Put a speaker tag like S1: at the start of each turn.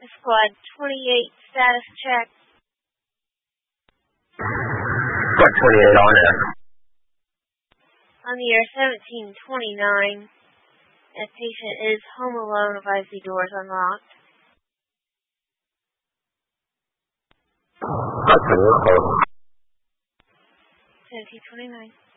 S1: Squad 28, status check.
S2: Squad 28 on air.
S1: On the air 1729. That patient is home alone. Advise the doors unlocked.
S2: Squad 28 hold.
S1: 1729.